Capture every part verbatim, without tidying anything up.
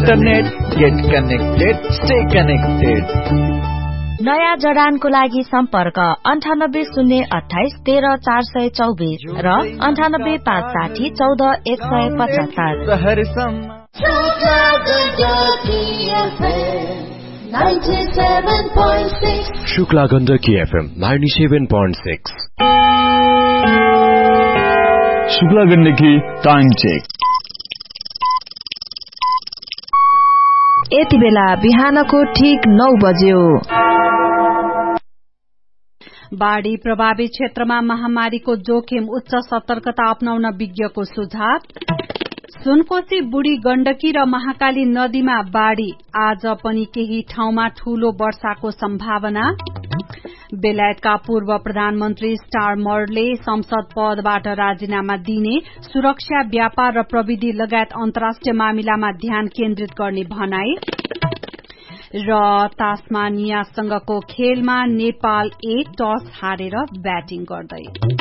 Internet, get connected, stay connected. नयाँ जडानको लागि सम्पर्क अन्ठानब्बे शून्य अठाइस तेह्र चार सय चौबिस र अन्ठानब्बे पाँच साठी चौध एक सय पचहत्तर। Shukla Gandaki FM ninety seven point six. Shukla Gandaki time check. यति बेला बिहानको ठीक नौ बज्यो। बाढ़ी प्रभावित क्षेत्रमा महामारीको जोखिम, उच्च सतर्कता अपनाउन विज्ञको सुझाव। सुनकोशी, बुढी गण्डकी र महाकाली नदीमा बाढ़ी, आज पनि केही ठाउँमा ठूलो वर्षाको सम्भावना। बेलायतका पूर्व प्रधानमन्त्री स्टारमरले संसद पदबाट राजीनामा दिने, सुरक्षा, व्यापार र प्रविधि लगायत अन्तर्राष्ट्रिय मामिलामा ध्यान केन्द्रित गर्ने भनाई। र तास्मानियासँगको खेलमा नेपाल एक टस हारेर ब्याटिङ गर्दै।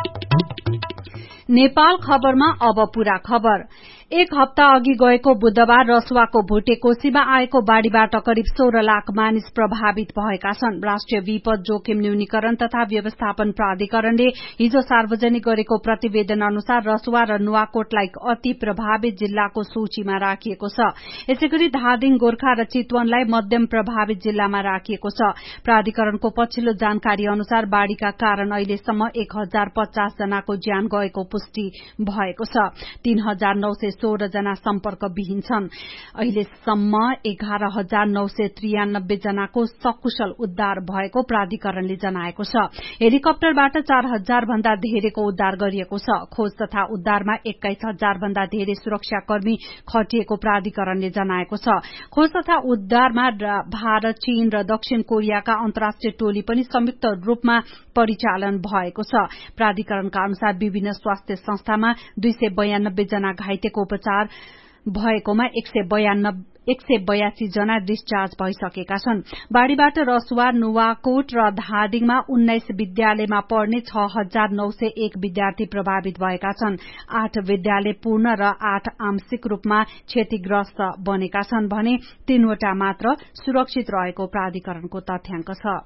नेपाल खबरमा अब पूरा खबर। एक हप्ता अघि गएको बुधबार रसुवाको भुटेकोशीमा आएको बाढ़ीबाट करिब सोह्र लाख मानिस प्रभावित भएका छन्। राष्ट्रिय विपद जोखिम न्यूनीकरण तथा व्यवस्थापन प्राधिकरणले हिजो सार्वजनिक गरेको प्रतिवेदन अनुसार रसुवा र नुवाकोटलाई अति प्रभावित जिल्लाको सूचीमा राखिएको छ। यसैगरी धादिङ, गोर्खा र चितवनलाई मध्यम प्रभावित जिल्लामा राखिएको छ। प्राधिकरणको पछिल्लो जानकारी अनुसार बाढ़ीका कारण अहिलेसम्म एक हजार पचास जनाको ज्यान गएको पुष्टि भएको छ। तीन हजार नौ सय सोह्र जना सम्पर्कविहीन छन्। अहिलेसम्म एघार हजार नौ सय त्रियानब्बे जनाको सकुशल उद्धार भएको प्राधिकरणले जनाएको छ। हेलिकप्टरबाट चार हजार भन्दा धेरैको उद्धार गरिएको छ। खोज तथा उद्धारमा एक्काइस हजार भन्दा धेरै सुरक्षाकर्मी खटिएको प्राधिकरणले जनाएको छ। खोज तथा उद्धारमा भारत, चीन र दक्षिण कोरियाका अन्तर्राष्ट्रिय टोली पनि संयुक्त रूपमा परिचालन भएको छ। प्राधिकरणका अनुसार विभिन्न स्वास्थ्य संस्थामा दुई सय बयानब्बे जना घाइतेको उपचार भएकोमा एक सय बयासी जना डिस्चार्ज भइसकेका छन्। बाढ़ीबाट रसुवा, नुवाकोट र धादिङमा उन्नाइस विद्यालयमा पढ़ने छ हजार नौ सय एक विद्यार्थी प्रभावित भएका छन्। आठ विद्यालय पूर्ण र आठ आंशिक रूपमा क्षतिग्रस्त बनेका छन् भने तीनवटा मात्र सुरक्षित रहेको प्राधिकरणको तथ्याङ्क छ।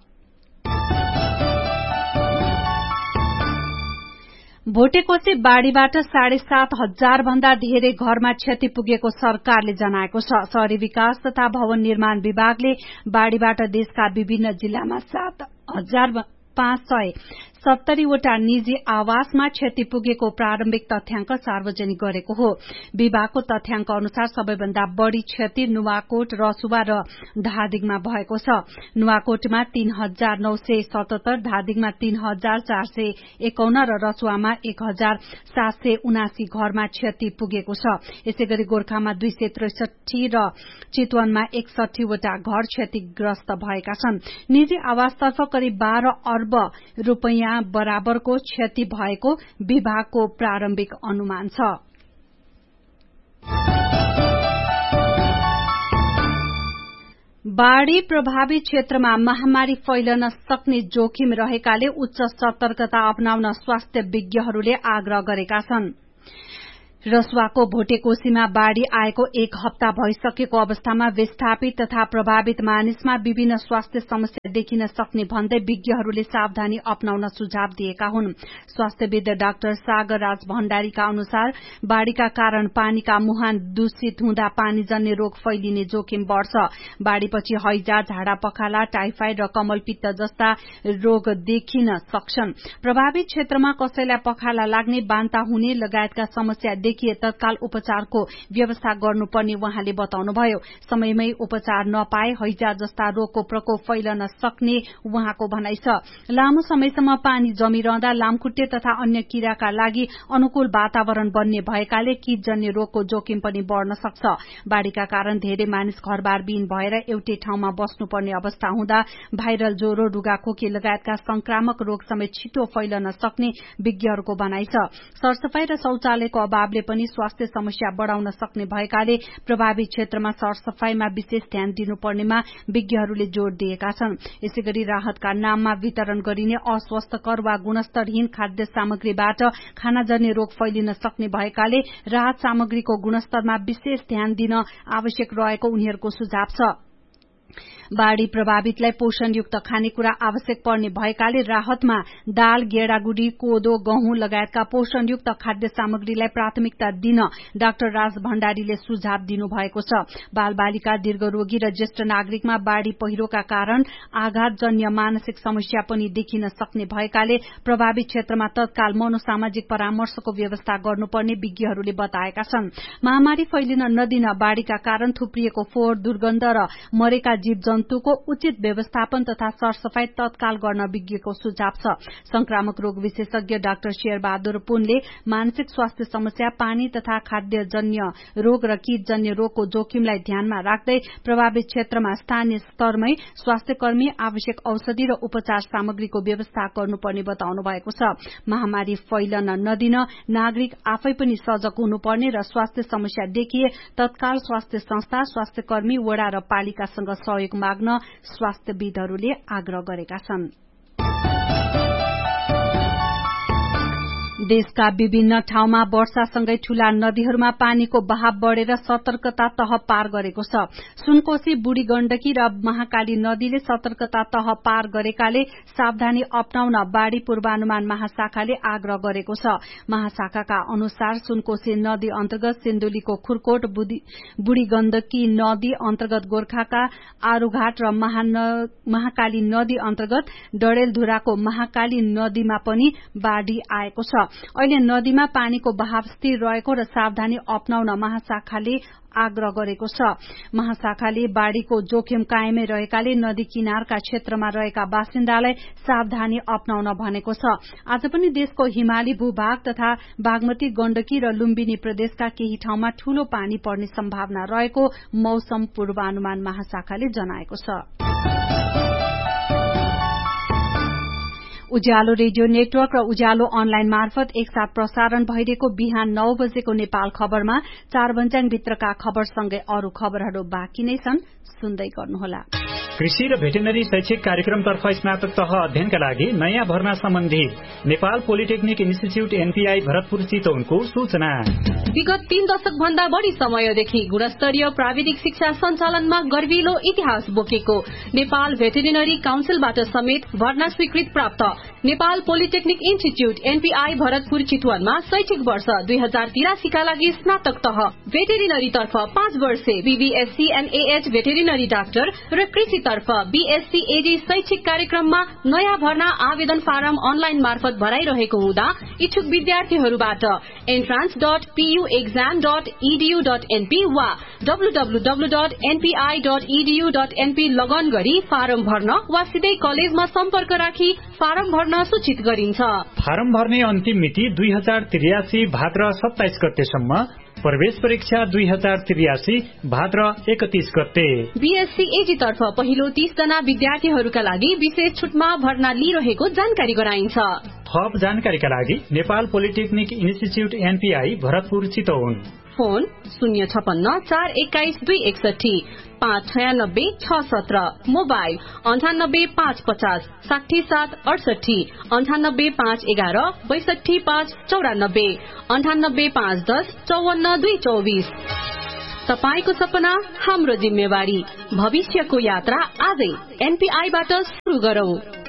भोटेकोशी बाढ़ीबाट साढे सात हजार भन्दा धेरै घरमा क्षति पुगेको सरकारले जनाएको छ। शहरी विकास तथा भवन निर्माण विभागले बाढ़ीबाट देशका विभिन्न जिल्लामा सात हजार पाँच सय सत्तरीवटा निजी आवासमा क्षति पुगेको प्रारम्भिक तथ्याङ्क सार्वजनिक गरेको हो। विभागको तथ्याङ्क अनुसार सबैभन्दा बढ़ी क्षति नुवाकोट, रसुवा र धादिङमा भएको छ। नुवाकोटमा तीन हजार नौ सय सतहत्तर, धादिङमा तीन हजार चार सय एकाउन्न र रसुवामा एक हजार सात सय उनासी घरमा क्षति पुगेको छ। यसैगरी गोर्खामा दुई सय त्रिसठी र चितवनमा एकसठी वटा घर क्षतिग्रस्त भएका छन्। निजी आवासतर्फ करिब बाह्र अर्ब रूपियाँ बराबरको क्षति भएको विभागको प्रारम्भिक अनुमान छ। बाढ़ी प्रभावित क्षेत्रमा महामारी फैलन सक्ने जोखिम रहेकाले उच्च सतर्कता अपनाउन स्वास्थ्य विज्ञहरूले आग्रह गरेका छन्। रसुवाको भोटेकोशीमा बाढ़ी आएको एक हप्ता भइसकेको अवस्थामा विस्थापित तथा प्रभावित मानिसमा विभिन्न स्वास्थ्य समस्या देखिन सक्ने भन्दै विज्ञहरूले सावधानी अपनाउन सुझाव दिएका हुन्। स्वास्थ्यविद डाक्टर सागर राज भण्डारीका अनुसार बाढ़ीका कारण पानीका मुहान दूषित हुँदा पानीजन्य रोग फैलिने जोखिम बढ़छ। बाढ़ीपछि हैजा, झाडा पखाला, टाइफाइड र कमलपित्त जस्ता रोग देखिन सक्छन्। प्रभावित क्षेत्रमा कसैलाई पखाला लाग्ने, बान्ता हुने लगायतका समस्या देखिए तत्काल उपचारको व्यवस्था गर्नुपर्ने उहाँले बताउनुभयो। समयमै उपचार नपाए हैजा जस्ता रोगको प्रकोप फैलन सक्ने उहाँको भनाइ छ। लामो समयसम्म पानी जमिरहँदा लामखुट्टे तथा अन्य किराका लागि अनुकूल वातावरण बन्ने भएकाले कीटजन्य रोगको जोखिम पनि बढ़न सक्छ। बाढ़ीका कारण धेरै मानिस घरबारविहीन भएर एउटै ठाउँमा बस्नुपर्ने अवस्था हुँदा भाइरल ज्वरो, रुगाखोकी लगायतका संक्रामक रोग समेत छिटो फैलन सक्ने विज्ञहरूको भनाइ छ। सरसफाई र शौचालयको अभावले आफैले पनि स्वास्थ्य समस्या बढ़ाउन सक्ने भएकाले प्रभावित क्षेत्रमा सरसफाईमा विशेष ध्यान दिनुपर्नेमा विज्ञहरूले जोड़ दिएका छन्। यसैगरी राहतका नाममा वितरण गरिने अस्वस्थकर वा गुणस्तरहीन खाद्य सामग्रीबाट खानाजन्य रोग फैलिन सक्ने भएकाले राहत सामग्रीको गुणस्तरमा विशेष ध्यान दिन आवश्यक रहेको उनीहरूको सुझाव छ। बाढ़ी प्रभावितलाई पोषणयुक्त खानेकुरा आवश्यक पर्ने भएकाले राहतमा दाल, गेडागुडी, कोदो, गहुँ लगायतका पोषणयुक्त खाद्य सामग्रीलाई प्राथमिकता दिन डाक्टर राज भण्डारीले सुझाव दिनुभएको छ। बाल बालिका, दीर्घरोगी र ज्येष्ठ नागरिकमा बाढ़ी पहिरोका कारण आघातजन्य मानसिक समस्या पनि देखिन सक्ने भएकाले प्रभावित क्षेत्रमा तत्काल मनोसामाजिक परामर्शको व्यवस्था गर्नुपर्ने विज्ञहरूले बताएका छन्। महामारी फैलिन नदिन बाढ़ीका कारण थुप्रिएको फोहोर, दुर्गन्ध र मरेका जीव जन्तुको उचित व्यवस्थापन तथा सरसफाई तत्काल गर्न विज्ञको सुझाव छ। संक्रामक रोग विशेषज्ञ डाक्टर शेरबहादुर पुनले मानसिक स्वास्थ्य समस्या, पानी तथा खाद्यजन्य रोग र कीटजन्य रोगको जोखिमलाई ध्यानमा राख्दै प्रभावित क्षेत्रमा स्थानीय स्तरमै स्वास्थ्य कर्मी, आवश्यक औषधि र उपचार सामग्रीको व्यवस्था गर्नुपर्ने बताउनु भएको छ। महामारी फैलन नदिन नागरिक आफै पनि सजग हुनुपर्ने र स्वास्थ्य समस्या देखिए तत्काल स्वास्थ्य संस्था, स्वास्थ्य कर्मी, वडा र पालिकासँग सहयोग माग्न स्वास्थ्यविदहरूले आग्रह गरेका छन्। देशका विभिन्न ठाउँमा वर्षासँगै ठूला नदीहरूमा पानीको बहाव बढ़ेर सतर्कता तह पार गरेको छ। सुनकोशी, बुढी गण्डकी र महाकाली नदीले सतर्कता तह पार गरेकाले सावधानी अपनाउन बाढ़ी पूर्वानुमान महाशाखाले आग्रह गरेको छ। महाशाखाका अनुसार सुनकोशी नदी अन्तर्गत सिन्धुलीको खुरकोट, बुढी गण्डकी नदी अन्तर्गत गोर्खाका आरूघाट र महाकाली नदी अन्तर्गत डडेलधुराको महाकाली नदीमा पनि बाढ़ी आएको छ। अहिले नदीमा पानीको बहाव स्थिर रहेको र सावधानी अपनाउन महाशाखाले आग्रह गरेको छ। महाशाखाले बाढ़ीको जोखिम कायमै रहेकाले नदी किनारका क्षेत्रमा रहेका बासिन्दालाई सावधानी अपनाउन भनेको छ। आज पनि देशको हिमाली भूभाग तथा बागमती, गण्डकी र लुम्बिनी प्रदेशका केही ठाउँमा ठूलो पानी पर्ने सम्भावना रहेको मौसम पूर्वानुमान महाशाखाले जनाएको छ। उज्यालो रेडियो नेटवर्क र उज्यालो अनलाइन मार्फत एकसाथ प्रसारण भइरहेको बिहान नौ बजेको नेपाल खबरमा चार बन्जाङ भित्रका खबरसँगै अरू खबरहरू बाँकी नै छन्, सुन्दै गर्नुहोला। कृषि र भेटेनरी शैक्षिक कार्यक्रमतर्फ स्नातक तह अध्ययनका लागि नयाँ भर्ना सम्बन्धी Nepal polytechnic institute NPI Bharatpur चितवनको सूचना। विगत तीन दशक भन्दा बढ़ी समयदेखि गुणस्तरीय प्राविधिक शिक्षा सञ्चालनमा गर्विलो इतिहास बोकेको नेपाल भेटेरिनरी काउन्सिलबाट समेत भर्ना स्वीकृत प्राप्त Nepal polytechnic institute NPI Bharatpur चितवनमा शैक्षिक वर्ष दुई हजार तिरासीका लागि स्नातक तह भेटेरिनरी तर्फ पाँच वर्षे बीबीएससी एनएएच भेटेरिनरी डाक्टर र कृषि तर्फ बीएससी एजी शैक्षिक कार्यक्रममा नयाँ भर्ना आवेदन फारम अनलाइन मार्फत भराइरहेको हुँदा इच्छुक विद्यार्थीहरूबाट entrance dot PU exam dot EDU dot NP वा डब्लूडब्लूडब्लू dot NPI dot EDU dot NP लगन गरी फारम भर्न वा सिधै कलेजमा सम्पर्क राखी फारम भर्न सूचित गरिन्छ। फारम भर्ने अन्तिम मिति दुई हजार त्रियासी भाद्र सत्ताइस गतेसम्म, प्रवेश परीक्षा दुई हजार त्रियासी भाद्र एकतीस गते। बीएससी एजी तर्फ पहिलो तीस जना विद्यार्थीहरूका लागि विशेष छुटमा भर्ना लिइरहेको जानकारी गराइन्छ। थप जानकारीका लागि Nepal polytechnic institute NPI Bharatpur Chitwan, phone शून्य छपन्न चार एक्काइस दुई एकसठी पाँच छयानब्बे छ सत्र, मोबाइल अन्ठानब्बे पाँच पचास साठी सात अडसठी, अन्ठानब्बे पाँच एघार बैसठी पाँच चौरानब्बे, अन्ठानब्बे पाँच दस चौवन्न दुई चौबिस। तपाईको सपना हाम्रो जिम्मेवारी, भविष्यको यात्रा आजै एनपीआईबाट सुरु गरौं।